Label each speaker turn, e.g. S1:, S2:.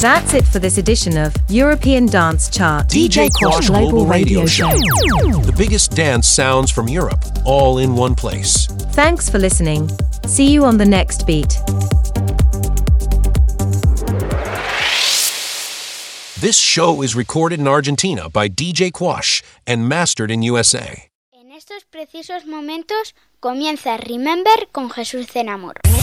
S1: That's it for this edition of European Dance Chart.
S2: DJ Quash Global Radio Show. The biggest dance sounds from Europe, all in one place.
S1: Thanks for listening. See you on the next beat.
S2: This show is recorded in Argentina by DJ Quash and mastered in USA.
S3: En estos precisos momentos comienza Remember con Jesús Zenamor.